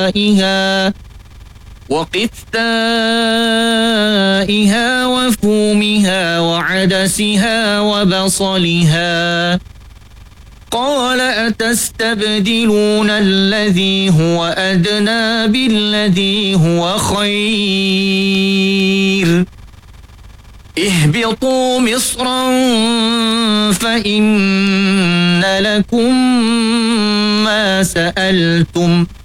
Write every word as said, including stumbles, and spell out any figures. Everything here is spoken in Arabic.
وقثائها وفومها وعدسها وبصلها قال أتستبدلون الذي هو أدنى بالذي هو خير اهبطوا مصرا فإن لكم ما سألتم